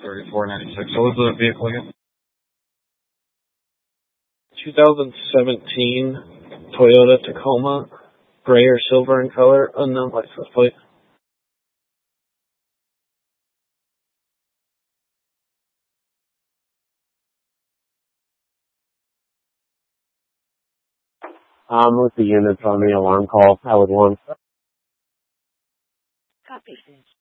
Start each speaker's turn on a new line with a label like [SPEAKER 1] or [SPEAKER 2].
[SPEAKER 1] $34.96. What was the vehicle again?
[SPEAKER 2] 2017 Toyota Tacoma, gray or silver in color, unknown license plate.
[SPEAKER 3] With the units on the alarm call, I would want.
[SPEAKER 4] Copy.